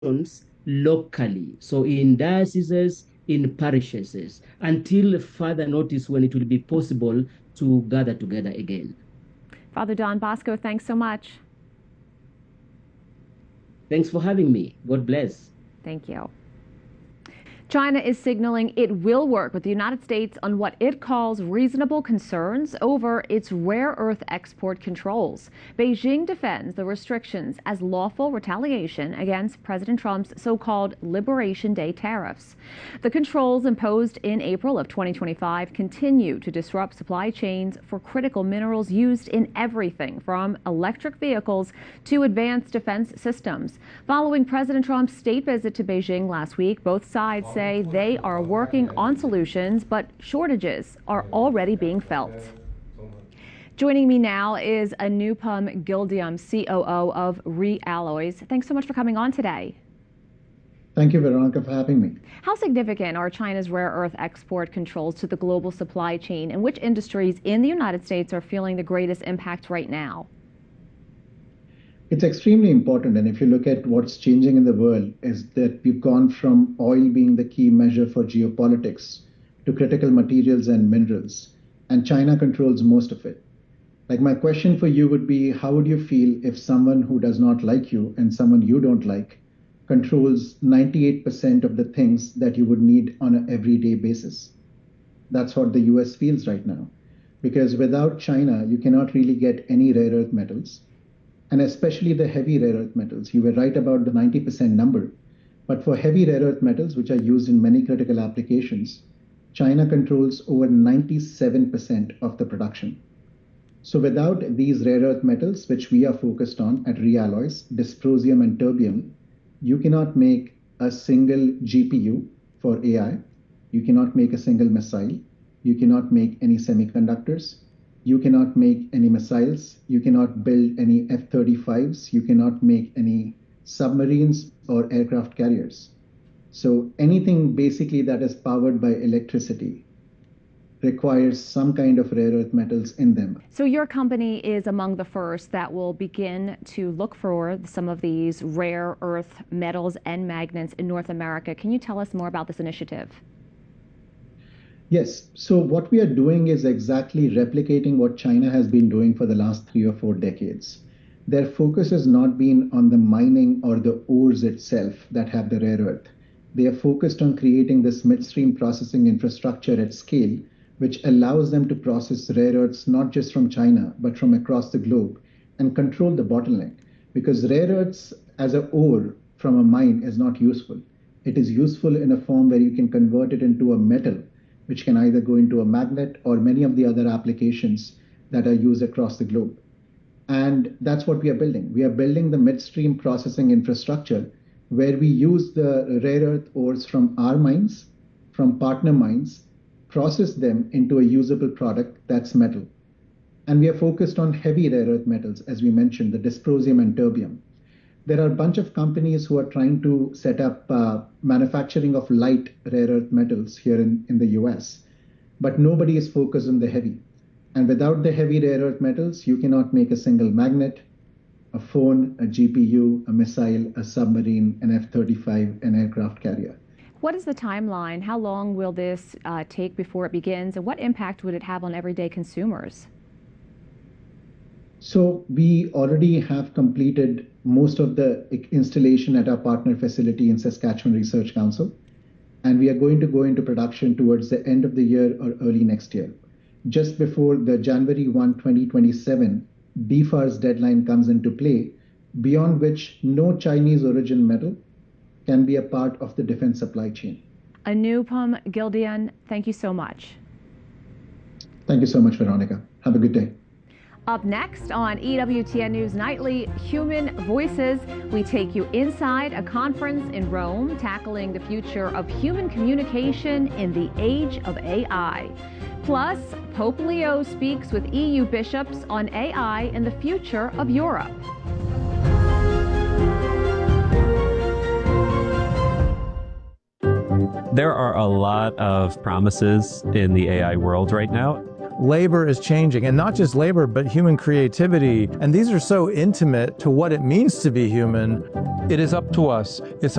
locally, so in dioceses, in parishes, until further notice when it will be possible to gather together again. Father Don Bosco, thanks so much. Thanks for having me. God bless. Thank you. China is signaling it will work with the United States on what it calls reasonable concerns over its rare earth export controls. Beijing defends the restrictions as lawful retaliation against President Trump's so-called Liberation Day tariffs. The controls imposed in April of 2025 continue to disrupt supply chains for critical minerals used in everything from electric vehicles to advanced defense systems. Following President Trump's state visit to Beijing last week, both sides say they are working on solutions, but shortages are already being felt. Joining me now is Anupam Gildium, COO of Realloys. Thanks so much for coming on today. Thank you, Veronica, for having me. How significant are China's rare earth export controls to the global supply chain, and which industries in the United States are feeling the greatest impact right now? It's extremely important, and if you look at what's changing in the world, is that we've gone from oil being the key measure for geopolitics to critical materials and minerals, and China controls most of it. Like, my question for you would be, how would you feel if someone who does not like you and someone you don't like controls 98% of the things that you would need on an everyday basis? That's what the US feels right now, because without China, you cannot really get any rare earth metals, and especially the heavy rare earth metals. You were right about the 90% number, but for heavy rare earth metals, which are used in many critical applications, China controls over 97% of the production. So without these rare earth metals, which we are focused on at Realloys, dysprosium and terbium, you cannot make a single GPU for AI, you cannot make a single missile, you cannot make any semiconductors, you cannot make any missiles, you cannot build any F-35s, you cannot make any submarines or aircraft carriers. So anything basically that is powered by electricity requires some kind of rare earth metals in them. So your company is among the first that will begin to look for some of these rare earth metals and magnets in North America. Can you tell us more about this initiative? Yes. So what we are doing is exactly replicating what China has been doing for the last 3 or 4 decades. Their focus has not been on the mining or the ores itself that have the rare earth. They are focused on creating this midstream processing infrastructure at scale, which allows them to process rare earths not just from China, but from across the globe, and control the bottleneck. Because rare earths as an ore from a mine is not useful. It is useful in a form where you can convert it into a metal, which can either go into a magnet or many of the other applications that are used across the globe. And that's what we are building. We are building the midstream processing infrastructure where we use the rare earth ores from our mines, from partner mines, process them into a usable product that's metal. And we are focused on heavy rare earth metals, as we mentioned, the dysprosium and terbium. There are a bunch of companies who are trying to set up manufacturing of light rare earth metals here in the US, but nobody is focused on the heavy. And without the heavy rare earth metals, you cannot make a single magnet, a phone, a GPU, a missile, a submarine, an F-35, an aircraft carrier. What is the timeline? How long will this take before it begins? And what impact would it have on everyday consumers? So we already have completed most of the installation at our partner facility in Saskatchewan Research Council, and we are going to go into production towards the end of the year or early next year, just before the January 1, 2027 BFAR's deadline comes into play, beyond which no Chinese origin metal can be a part of the defense supply chain. Anupam Gildium, thank you so much. Thank you so much, Veronica. Have a good day. Up next on EWTN News Nightly, Human Voices, we take you inside a conference in Rome tackling the future of human communication in the age of AI. Plus, Pope Leo speaks with EU bishops on AI and the future of Europe. There are a lot of promises in the AI world right now. labor is changing, and not just labor, but human creativity. And these are so intimate to what it means to be human. It is up to us. It's